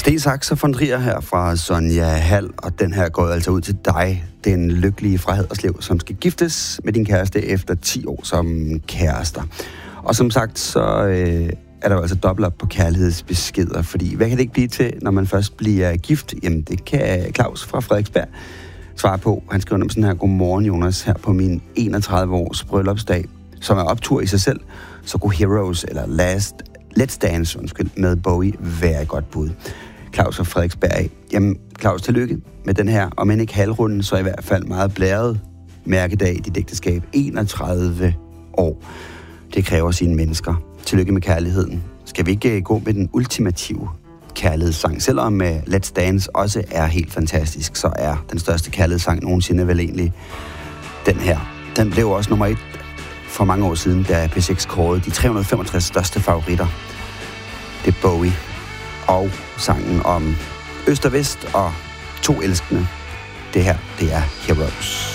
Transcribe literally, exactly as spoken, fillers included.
Sten saxofondrier her fra Sonja Hald, og den her går altså ud til dig, den lykkelige fra Haderslev, som skal giftes med din kæreste efter ti år som kærester. Og som sagt, så øh, er der jo altså dobbelt op på kærlighedsbeskeder, fordi hvad kan det ikke blive til, når man først bliver gift? Jamen, det kan Claus fra Frederiksberg svare på. Han skriver om sådan her: Godmorgen, Jonas, her på min enogtredive års bryllupsdag, som er optur i sig selv, så kunne Heroes eller Last Let's Dance, undskyld, med Bowie være et godt bud. Claus fra Frederiksberg. Jamen, Claus, tillykke med den her, om end ikke halvrunden, så i hvert fald meget blæret mærkedag i dit ægteskab. enogtredive år. Det kræver sine mennesker. Tillykke med kærligheden. Skal vi ikke gå med den ultimative kærlighedssang? Selvom uh, Let's Dance også er helt fantastisk, så er den største kærlighedssang nogensinde vel egentlig den her. Den blev også nummer et for mange år siden, da P seks kårede de tre hundrede femogtres største favoritter. Det er Bowie og sangen om øst og vest og to elskende. Det her, det er Heroes.